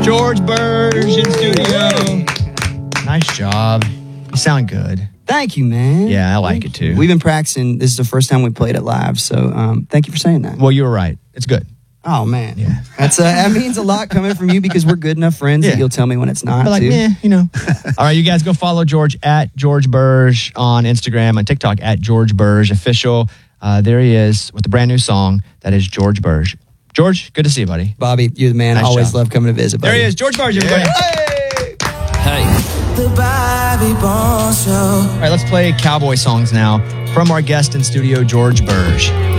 George Burge in studio. Nice job. You sound good. Thank you, man. Yeah, I like it too. We've been practicing. This is the first time we played it live, so thank you for saying that. Well, you were right. It's good. Oh, man. Yeah. That means a lot coming from you because we're good enough friends that you'll tell me when it's not. But like, too. All right, you guys go follow George at George Burge on Instagram and TikTok at George Burge Official. There he is with a brand new song. That is George Burge. George, good to see you, buddy. Bobby, you're the man. Nice Always job. love coming to visit, buddy. There he is, George Burge, everybody. Hey! The Bobby Bones Show. All right, let's play cowboy songs now from our guest in studio, George Burge.